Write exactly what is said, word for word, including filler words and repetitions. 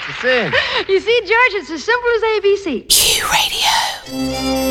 What's the sin? You see, George, it's as simple as A B C. Q Radio.